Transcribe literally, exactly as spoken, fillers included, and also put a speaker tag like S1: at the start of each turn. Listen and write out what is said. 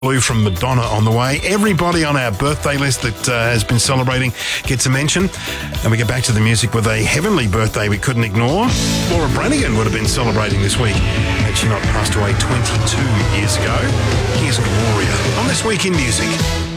S1: Blue from Madonna on the way. Everybody on our birthday list that uh, has been celebrating gets a mention. And we get back to the music with a heavenly birthday we couldn't ignore. Laura Branigan would have been celebrating this week had she not passed away twenty-two years ago. Here's Gloria on This Week in Music.